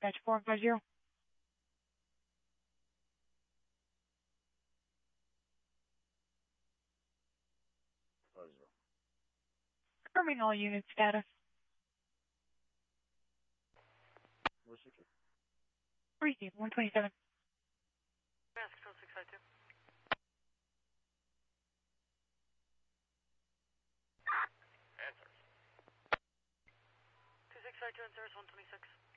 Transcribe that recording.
Batch 450. Confirming all unit status. What's your 127. Mask 652. Answers. 2652 and service 126.